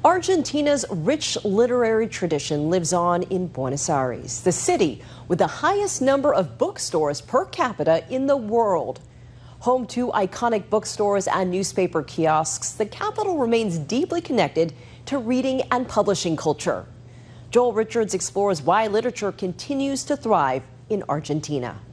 Argentina's rich literary tradition lives on in Buenos Aires, the city with the highest number of bookstores per capita in the world. Home to iconic bookstores and newspaper kiosks, the capital remains deeply connected to reading and publishing culture. Joel Richards explores why literature continues to thrive in Argentina.